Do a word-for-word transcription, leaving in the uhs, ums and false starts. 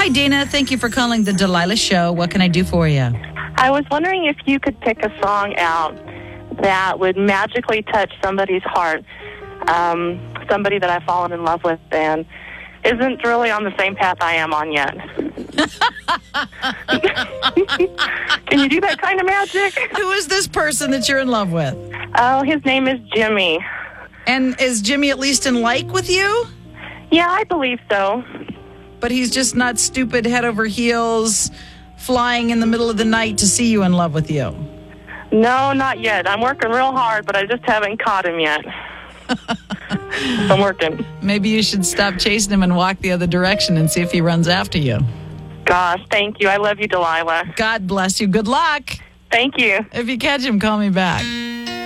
Hi, Dana. Thank you for calling the Delilah Show. What can I do for you? I was wondering if you could pick a song out that would magically touch somebody's heart, um, somebody that I've fallen in love with and isn't really on the same path I am on yet. Can you do that kind of magic? Who is this person that you're in love with? Oh, his name is Jimmy. And is Jimmy at least in like with you? Yeah, I believe so. But he's just not stupid head over heels, flying in the middle of the night to see you in love with you. No, not yet. I'm working real hard, but I just haven't caught him yet. I'm working. Maybe you should stop chasing him and walk the other direction and see if he runs after you. Gosh, thank you. I love you, Delilah. God bless you. Good luck. Thank you. If you catch him, call me back.